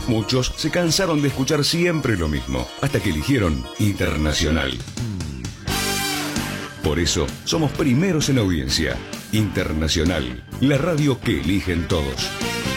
Muchos se cansaron de escuchar siempre lo mismo, hasta que eligieron Internacional. Por eso, somos primeros en audiencia. Internacional, la radio que eligen todos.